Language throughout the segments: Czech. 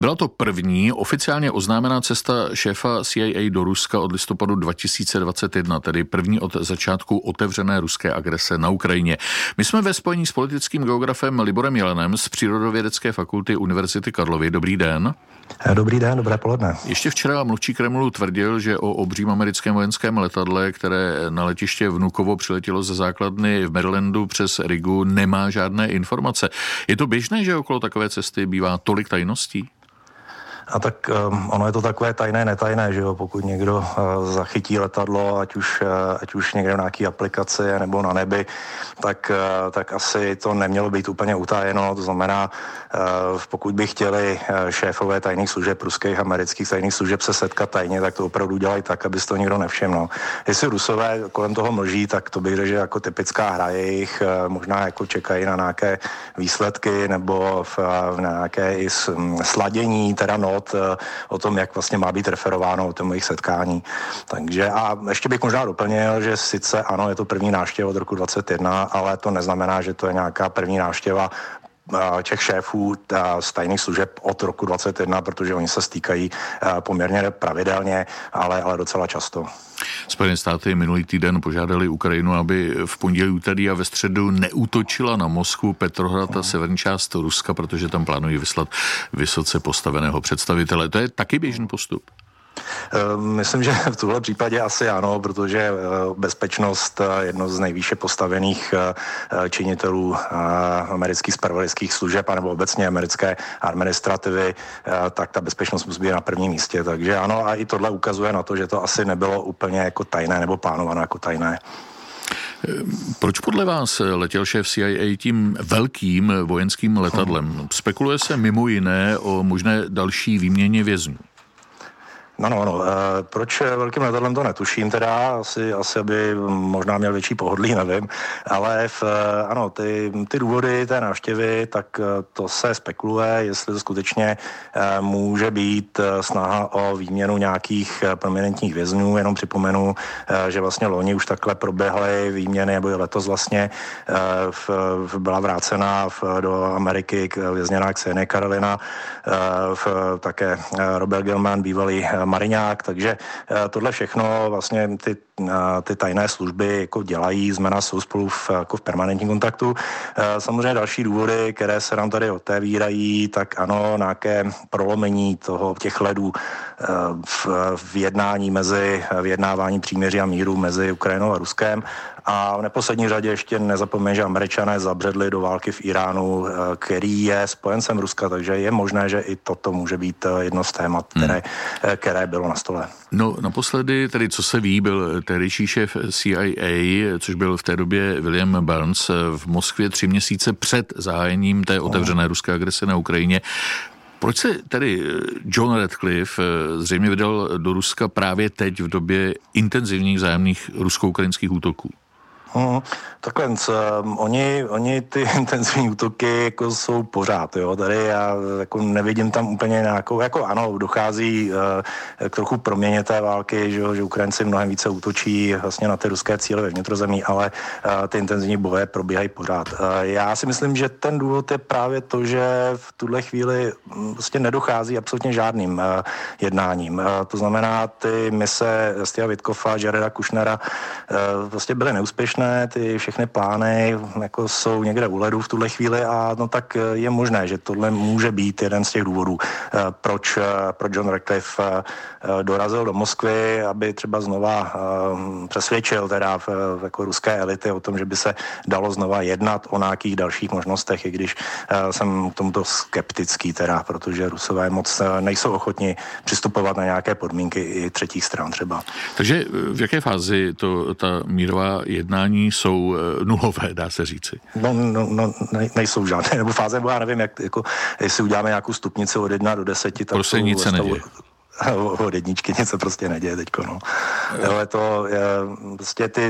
Byla to první oficiálně oznámená cesta šéfa CIA do Ruska od listopadu 2021, tedy první od začátku otevřené ruské agrese na Ukrajině. My jsme ve spojení s politickým geografem Liborem Jelenem z Přírodovědecké fakulty Univerzity Karlovy. Dobrý den. Dobrý den, dobré poledne. Ještě včera mluvčí Kremlu tvrdil, že o obřím americkém vojenském letadle, které na letiště Vnukovo přiletělo ze základny v Marylandu přes Rigu, nemá žádné informace. Je to běžné, že okolo takové cesty bývá tolik tajností? A tak ono je to takové tajné, netajné, že jo, pokud někdo zachytí letadlo, ať už někde v nějaké aplikaci nebo na nebi, tak asi to nemělo být úplně utajeno, to znamená, pokud by chtěli šéfové tajných služeb, ruských, amerických tajných služeb se setkat tajně, tak to opravdu dělají tak, aby si to nikdo nevšiml. Jestli Rusové kolem toho mlží, tak to bych řekl, že jako typická hra jejich, možná jako čekají na nějaké výsledky nebo v nějaké i sladění, teda o tom, jak vlastně má být referováno o tom jejich setkání. Takže a ještě bych možná doplnil, že sice ano, je to první návštěva od roku 2021, ale to neznamená, že to je nějaká první návštěva těch šéfů z tajných služeb od roku 2021, protože oni se stýkají poměrně pravidelně, ale docela často. Spojené státy minulý týden požádali Ukrajinu, aby v pondělí, úterý a ve středu neútočila na Moskvu, Petrohrad a severní část Ruska, protože tam plánují vyslat vysoce postaveného představitele. To je taky běžný postup? Myslím, že v tomhle případě asi ano, protože bezpečnost jedno z nejvýše postavených činitelů amerických zpravodajských služeb anebo obecně americké administrativy, tak ta bezpečnost musí být na prvním místě. Takže ano, a i tohle ukazuje na to, že to asi nebylo úplně jako tajné nebo plánované jako tajné. Proč podle vás letěl šéf CIA tím velkým vojenským letadlem? Spekuluje se mimo jiné o možné další výměně vězňů. No. Proč velkým letadlem to netuším teda, asi aby možná měl větší pohodlí, nevím, ale ano, ty důvody té návštěvy, tak to se spekuluje, jestli to skutečně může být snaha o výměnu nějakých prominentních vězňů, jenom připomenu, že vlastně loni už takhle proběhly výměny, nebo letos vlastně byla vrácena do Ameriky vězněná Ksenie Karelina, také Robert Gilman, bývalý mariňák, takže tohle všechno vlastně ty tajné služby jako dělají, znamená jsou spolu v permanentním kontaktu. Samozřejmě další důvody, které se nám tady otevírají, tak ano, nějaké prolomení těch ledů v vyjednávání příměří a míru mezi Ukrajinou a Ruskem. A v neposlední řadě ještě nezapomeň, že Američané zabředli do války v Iránu, který je spojencem Ruska, takže je možné, že i toto může být jedno z témat, které bylo na stole. No, naposledy, tedy co se ví, byl tehdejší šéf CIA, což byl v té době William Burns, v Moskvě 3 měsíce před zahájením té otevřené ruské agrese na Ukrajině. Proč se tedy John Ratcliffe zřejmě vydal do Ruska právě teď v době intenzivních vzájemných rusko-ukrajinských útoků? Takhle, oni ty intenzivní útoky jako jsou pořád, jo, tady já jako nevidím tam úplně nějakou, jako ano, dochází k trochu proměně té války, že Ukrajinci mnohem více útočí vlastně na ty ruské cíle ve vnitrozemí, ale ty intenzivní boje probíhají pořád. Já si myslím, že ten důvod je právě to, že v tuhle chvíli vlastně nedochází absolutně žádným jednáním. To znamená, ty mise Steva Witkoffa, Jareda Kushnera vlastně byly neúspěšné, ty všechny plány jako jsou někde u ledu v tuhle chvíli a no tak je možné, že tohle může být jeden z těch důvodů, proč John Ratcliffe dorazil do Moskvy, aby třeba znova přesvědčil teda jako ruské elity o tom, že by se dalo znova jednat o nějakých dalších možnostech, i když jsem k tomuto skeptický teda, protože Rusové moc nejsou ochotni přistupovat na nějaké podmínky i třetích stran třeba. Takže v jaké fázi ta mírová jednání jsou nulové, dá se říci? Nejsou žádné, nebo fáze, já nevím, jestli uděláme nějakou stupnici od 1 do 10, tak prostě nic se neděje. Od jedničky nic se prostě neděje teďko, no. Ale to je, prostě ty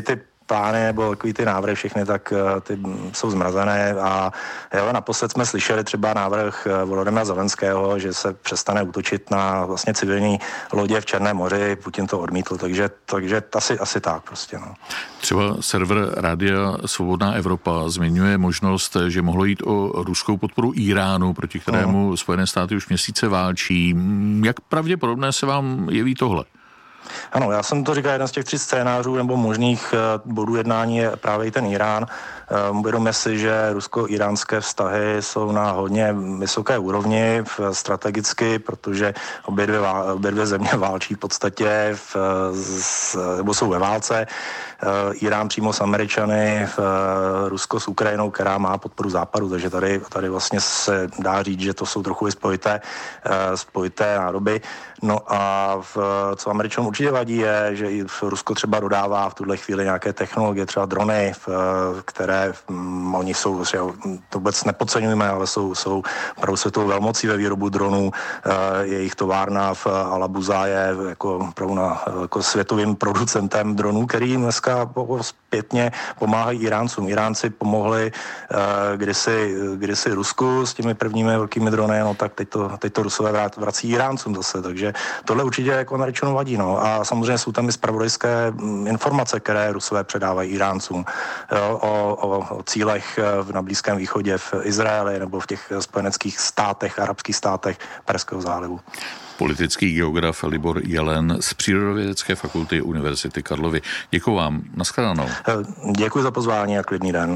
plány nebo takový ty návrhy všechny, tak ty jsou zmrazené a jo, naposled jsme slyšeli třeba návrh Volodymyra Zelenského, že se přestane útočit na vlastně civilní lodě v Černém moři, Putin to odmítl, takže asi tak prostě, no. Třeba server Rádia Svobodná Evropa zmiňuje možnost, že mohlo jít o ruskou podporu Iránu, proti kterému Spojené státy už měsíce válčí. Jak pravděpodobné se vám jeví tohle? Ano, já jsem to říkal, jeden z těch 3 scénářů nebo možných bodů jednání je právě i ten Irán. Uvědomme si, že rusko-iránské vztahy jsou na hodně vysoké úrovni strategicky, protože obě dvě země válčí v podstatě nebo jsou ve válce. Irán přímo s Američany, Rusko s Ukrajinou, která má podporu západu, takže tady vlastně se dá říct, že to jsou trochu i spojité nádoby. No a co Američanům určitě vadí je, že i Rusko třeba dodává v tuhle chvíli nějaké technologie, třeba drony, které oni jsou, to vůbec nepodceňujeme, ale jsou opravdu světovou velmocí ve výrobu dronů. Jejich továrna v Alabuza je jako světovým producentem dronů, který dneska zpětně pomáhají Iráncům. Iránci pomohli kdysi Rusku s těmi prvními velkými drony, no tak teď to Rusové vrací Iráncům zase, takže tohle určitě jako Američanům vadí, no. A samozřejmě jsou tam i zpravodajské informace, které Rusové předávají Iráncům, jo, o cílech na Blízkém východě, v Izraeli nebo v těch spojeneckých státech, arabských státech Perského zálivu. Politický geograf Libor Jelen z Přírodovědecké fakulty Univerzity Karlovy. Děkuji vám. Naschledanou. Děkuji za pozvání a klidný den.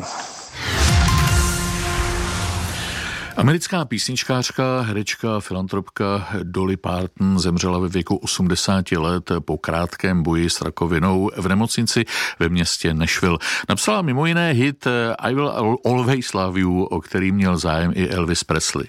Americká písničkářka, herečka, filantropka Dolly Parton zemřela ve věku 80 let po krátkém boji s rakovinou v nemocnici ve městě Nashville. Napsala mimo jiné hit I Will Always Love You, o který měl zájem i Elvis Presley.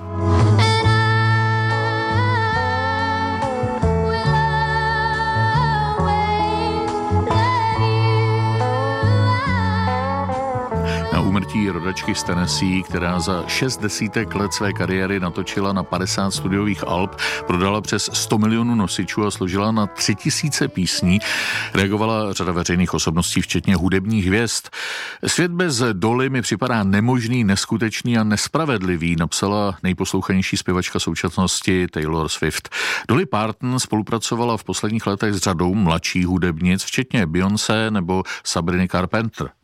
Úmrtí rodačky z Tennessee, která za 6 desítek let své kariéry natočila na 50 studiových alb, prodala přes 100 milionů nosičů a složila na 3000 písní, reagovala řada veřejných osobností, včetně hudebních hvězd. Svět bez Dolly mi připadá nemožný, neskutečný a nespravedlivý, napsala nejposlouchanější zpěvačka současnosti Taylor Swift. Dolly Parton spolupracovala v posledních letech s řadou mladších hudebnic, včetně Beyoncé nebo Sabriny Carpenter.